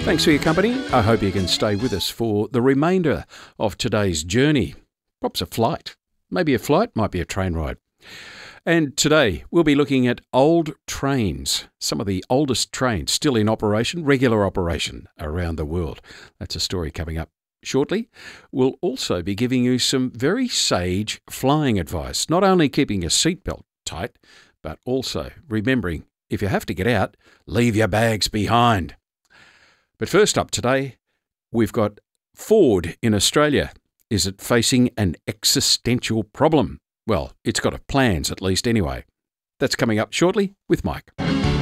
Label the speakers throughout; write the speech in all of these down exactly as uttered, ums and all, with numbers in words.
Speaker 1: Thanks for your company. I hope you can stay with us for the remainder of today's journey. Perhaps a flight. Maybe a flight, might be a train ride. And today we'll be looking at old trains, some of the oldest trains still in operation, regular operation around the world. That's a story coming up shortly. We'll also be giving you some very sage flying advice, not only keeping your seatbelt tight, but also remembering if you have to get out, leave your bags behind. But first up today, we've got Ford in Australia. Is it facing an existential problem? Well, it's got plans at least anyway. That's coming up shortly with Mike.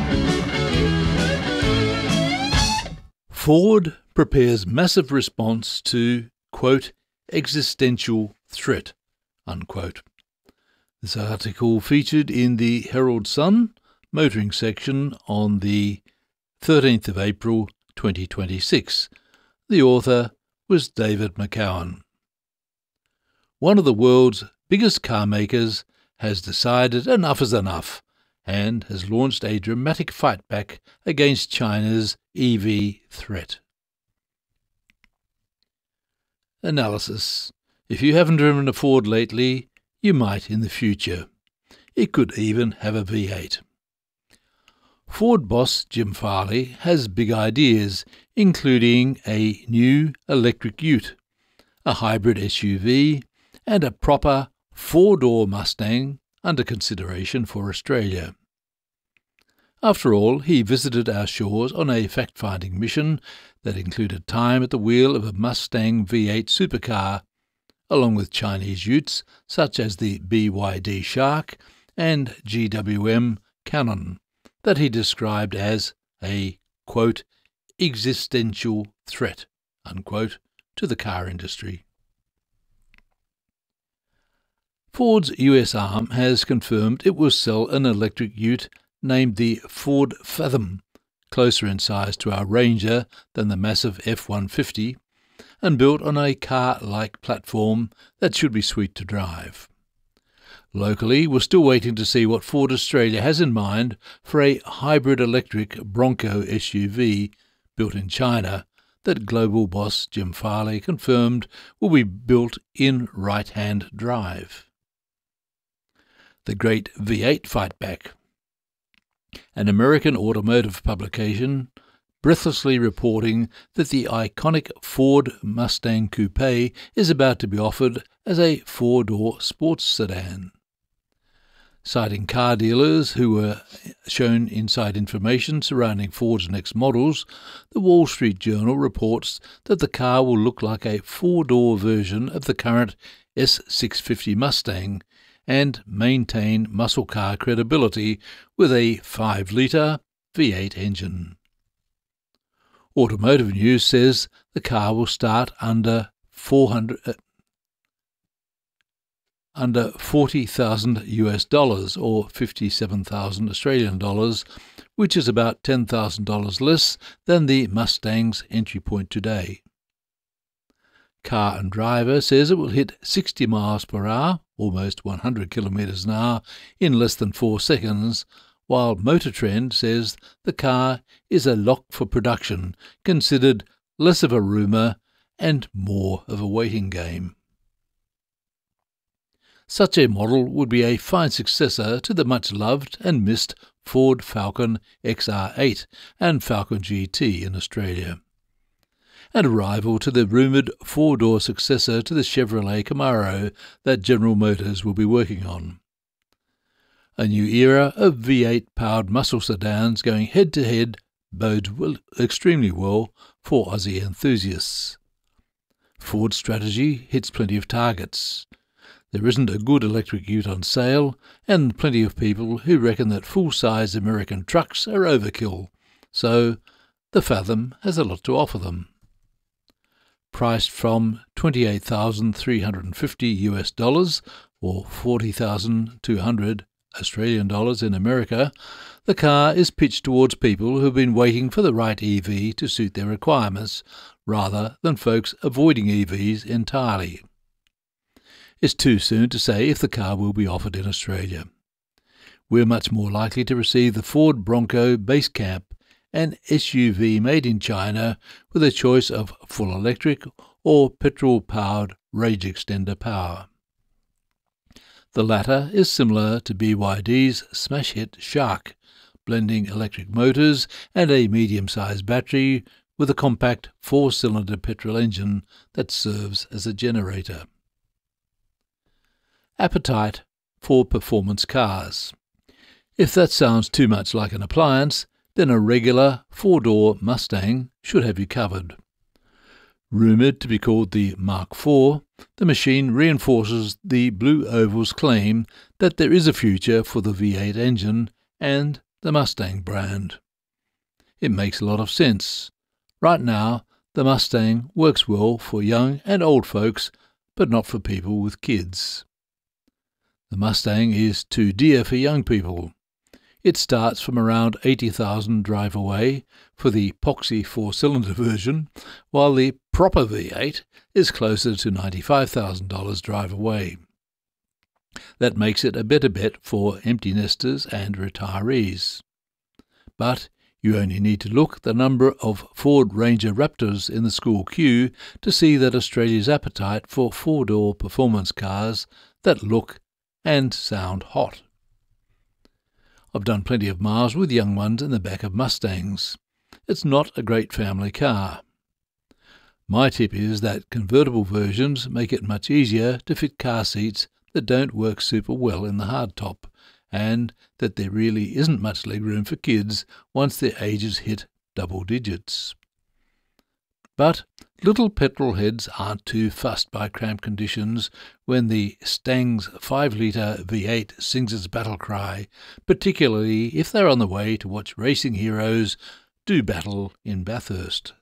Speaker 2: Ford prepares massive response to, quote, existential threat, unquote. This article featured in the Herald Sun motoring section on the thirteenth of April twenty twenty-six. The author was David McCowan. One of the world's biggest car makers has decided enough is enough and has launched a dramatic fight back against China's E V threat. Analysis. If you haven't driven a Ford lately, you might in the future. It could even have a V eight. Ford boss Jim Farley has big ideas, including a new electric ute, a hybrid S U V, and a proper four-door Mustang under consideration for Australia. After all, he visited our shores on a fact-finding mission that included time at the wheel of a Mustang V eight supercar, along with Chinese utes such as the B Y D Shark and G W M Cannon, that he described as a, quote, existential threat, unquote, to the car industry. Ford's U S arm has confirmed it will sell an electric ute named the Ford Fathom, closer in size to our Ranger than the massive F one fifty, and built on a car-like platform that should be sweet to drive. Locally, we're still waiting to see what Ford Australia has in mind for a hybrid electric Bronco S U V built in China that global boss Jim Farley confirmed will be built in right-hand drive. The great V eight fight back. An American automotive publication breathlessly reporting that the iconic Ford Mustang Coupe is about to be offered as a four-door sports sedan. Citing car dealers who were shown inside information surrounding Ford's next models, the Wall Street Journal reports that the car will look like a four-door version of the current S six fifty Mustang and maintain muscle car credibility with a five-litre V eight engine. Automotive News says the car will start under four hundred uh, under forty thousand U S dollars or fifty-seven thousand Australian dollars, which is about ten thousand dollars less than the Mustang's entry point today. Car and Driver says it will hit sixty miles per hour, almost one hundred kilometres an hour, in less than four seconds, while Motor Trend says the car is a lock for production, considered less of a rumour and more of a waiting game. Such a model would be a fine successor to the much-loved and missed Ford Falcon X R eight and Falcon G T in Australia, and a rival to the rumoured four-door successor to the Chevrolet Camaro that General Motors will be working on. A new era of V eight-powered muscle sedans going head-to-head bodes well, extremely well for Aussie enthusiasts. Ford's strategy hits plenty of targets. There isn't a good electric ute on sale, and plenty of people who reckon that full-size American trucks are overkill, so the Fathom has a lot to offer them. Priced from twenty-eight thousand three hundred fifty U S dollars or forty thousand two hundred Australian dollars in America, the car is pitched towards people who have been waiting for the right E V to suit their requirements, rather than folks avoiding E Vs entirely. It's too soon to say if the car will be offered in Australia. We're much more likely to receive the Ford Bronco Base Camp an S U V made in China with a choice of full electric or petrol-powered range extender power. The latter is similar to B Y D's smash hit Shark, blending electric motors and a medium-sized battery with a compact four-cylinder petrol engine that serves as a generator. Appetite for performance cars. If that sounds too much like an appliance, then a regular four-door Mustang should have you covered. Rumoured to be called the Mark four, the machine reinforces the Blue Oval's claim that there is a future for the V eight engine and the Mustang brand. It makes a lot of sense. Right now, the Mustang works well for young and old folks, but not for people with kids. The Mustang is too dear for young people. It starts from around eighty thousand dollars drive away for the poxy four-cylinder version, while the proper V eight is closer to ninety-five thousand dollars drive away. That makes it a better bet for empty nesters and retirees. But you only need to look at the number of Ford Ranger Raptors in the school queue to see that Australia's appetite for four-door performance cars that look and sound hot. I've done plenty of miles with young ones in the back of Mustangs. It's not a great family car. My tip is that convertible versions make it much easier to fit car seats that don't work super well in the hardtop, and that there really isn't much legroom for kids once their ages hit double digits. But little petrolheads aren't too fussed by cramped conditions when the Stang's five litre V eight sings its battle cry, particularly if they're on the way to watch racing heroes do battle in Bathurst.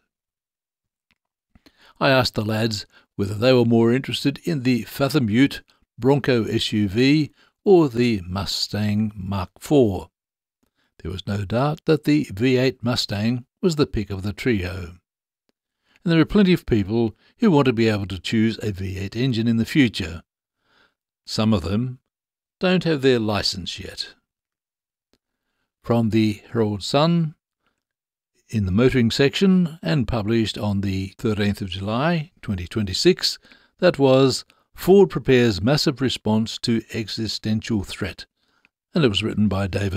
Speaker 2: I asked the lads whether they were more interested in the Fathom Ute Bronco S U V or the Mustang Mark four. There was no doubt that the V eight Mustang was the pick of the trio. And there are plenty of people who want to be able to choose a V eight engine in the future. Some of them don't have their licence yet. From the Herald Sun, in the motoring section, and published on the thirteenth of July twenty twenty-six, that was Ford Prepares Massive Response to Existential Threat, and it was written by David